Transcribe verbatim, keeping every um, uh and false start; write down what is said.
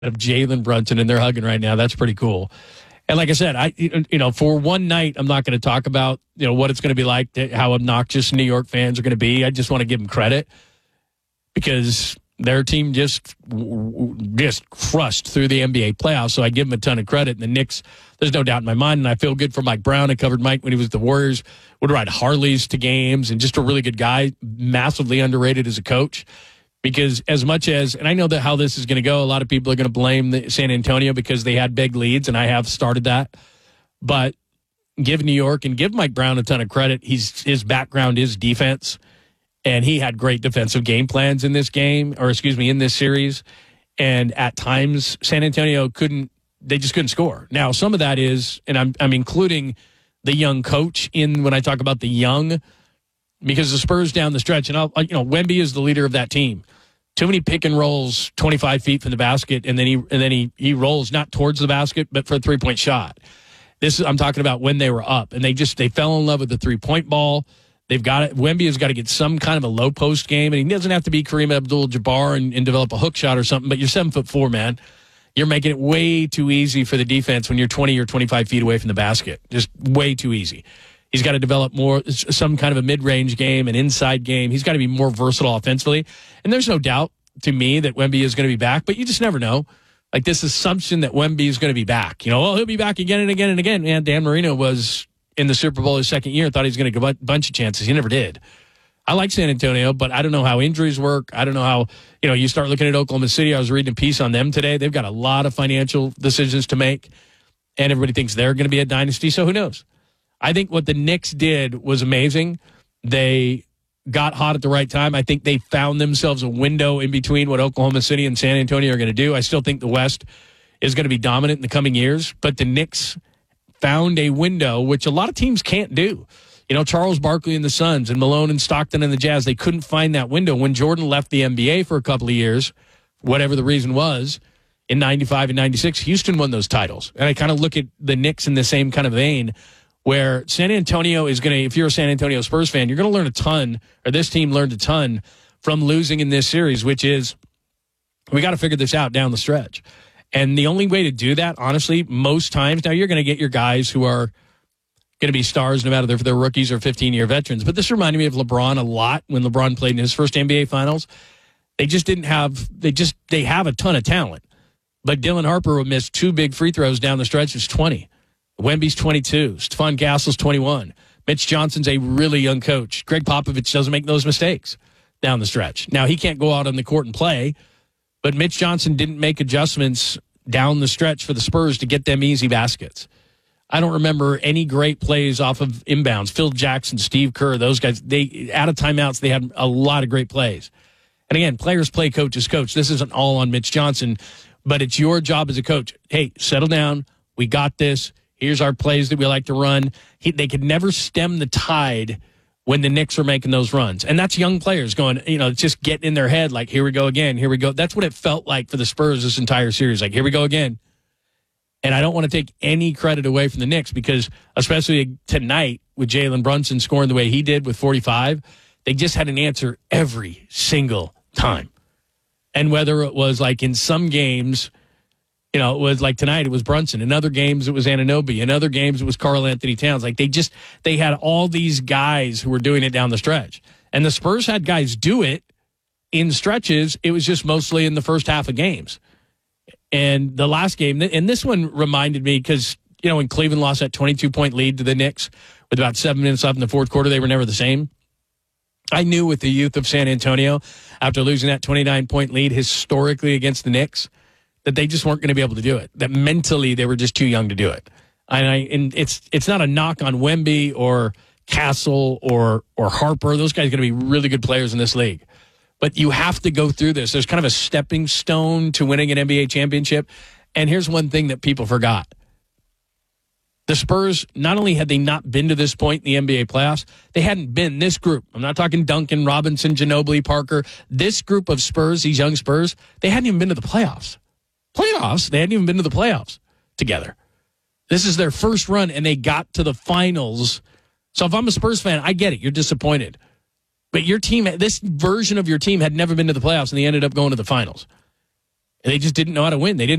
of Jalen Brunson, and they're hugging right now. That's pretty cool. And like I said, I you know for one night, I'm not going to talk about you know what it's going to be like, how obnoxious New York fans are going to be. I just want to give them credit because their team just just crushed through the N B A playoffs. So I give them a ton of credit. And the Knicks, there's no doubt in my mind, and I feel good for Mike Brown. I covered Mike when he was with the Warriors. Would ride Harleys to games, and just a really good guy, massively underrated as a coach. Because as much as, and I know that how this is going to go, a lot of people are going to blame the San Antonio because they had big leads, and I have started that. But give New York and give Mike Brown a ton of credit. He's his background is defense, and he had great defensive game plans in this game, or excuse me, in this series. And at times, San Antonio couldn't, they just couldn't score. Now, some of that is, and I'm I'm including the young coach in when I talk about the young, because the Spurs down the stretch, and I'll, you know, Wemby is the leader of that team. Too many pick and rolls, twenty-five feet from the basket, and then he and then he he rolls not towards the basket, but for a three point shot. This is I'm talking about when they were up, and they just they fell in love with the three point ball. They've got it. Wemby has got to get some kind of a low post game, and he doesn't have to be Kareem Abdul-Jabbar and, and develop a hook shot or something. But you're seven foot four, man. You're making it way too easy for the defense when you're twenty or twenty-five feet away from the basket. Just way too easy. He's got to develop more, some kind of a mid-range game, an inside game. He's got to be more versatile offensively. And there's no doubt to me that Wemby is going to be back, but you just never know. Like this assumption that Wemby is going to be back. You know, oh, he'll be back again and again and again. Man, Dan Marino was in the Super Bowl his second year and thought he was going to get a bunch of chances. He never did. I like San Antonio, but I don't know how injuries work. I don't know how, you know, you start looking at Oklahoma City. I was reading a piece on them today. They've got a lot of financial decisions to make, and everybody thinks they're going to be a dynasty, so who knows? I think what the Knicks did was amazing. They got hot at the right time. I think they found themselves a window in between what Oklahoma City and San Antonio are going to do. I still think the West is going to be dominant in the coming years, but the Knicks found a window, which a lot of teams can't do. You know, Charles Barkley and the Suns and Malone and Stockton and the Jazz, they couldn't find that window. When Jordan left the N B A for a couple of years, whatever the reason was, in ninety-five and ninety-six, Houston won those titles. And I kind of look at the Knicks in the same kind of vein, where San Antonio is going to, if you're a San Antonio Spurs fan, you're going to learn a ton, or this team learned a ton from losing in this series, which is we got to figure this out down the stretch. And the only way to do that, honestly, most times, now you're going to get your guys who are going to be stars no matter if they're rookies or fifteen-year veterans. But this reminded me of LeBron a lot when LeBron played in his first N B A Finals. They just didn't have, they just, they have a ton of talent. But Dylan Harper missed two big free throws down the stretch. It's twenty. Wemby's twenty-two. Stephon Castle's twenty-one. Mitch Johnson's a really young coach. Greg Popovich doesn't make those mistakes down the stretch. Now, he can't go out on the court and play, but Mitch Johnson didn't make adjustments down the stretch for the Spurs to get them easy baskets. I don't remember any great plays off of inbounds. Phil Jackson, Steve Kerr, those guys, they out of timeouts, they had a lot of great plays. And again, players play, coaches coach. This isn't all on Mitch Johnson, but it's your job as a coach. Hey, settle down. We got this. Here's our plays that we like to run. He, they could never stem the tide when the Knicks are making those runs. And that's young players going, you know, just getting in their head like, here we go again, here we go. That's what it felt like for the Spurs this entire series. Like, here we go again. And I don't want to take any credit away from the Knicks because, especially tonight with Jalen Brunson scoring the way he did with forty-five, they just had an answer every single time. And whether it was like in some games, you know, it was like tonight, it was Brunson. In other games, it was Anunoby. In other games, it was Karl Anthony Towns. Like they just, they had all these guys who were doing it down the stretch. And the Spurs had guys do it in stretches. It was just mostly in the first half of games. And the last game, and this one reminded me because, you know, when Cleveland lost that twenty-two point lead to the Knicks with about seven minutes left in the fourth quarter, they were never the same. I knew with the youth of San Antonio, after losing that twenty-nine point lead historically against the Knicks, that they just weren't going to be able to do it. That mentally they were just too young to do it. And, I, and it's it's not a knock on Wemby or Castle or or Harper. Those guys are going to be really good players in this league. But you have to go through this. There's kind of a stepping stone to winning an N B A championship. And here's one thing that people forgot. The Spurs, not only had they not been to this point in the N B A playoffs, they hadn't been this group. I'm not talking Duncan, Robinson, Ginobili, Parker. This group of Spurs, these young Spurs, they hadn't even been to the playoffs. Playoffs? They hadn't even been to the playoffs together. This is their first run, and they got to the finals. So if I'm a Spurs fan, I get it. You're disappointed. But your team, this version of your team had never been to the playoffs, and they ended up going to the finals. They just didn't know how to win. They didn't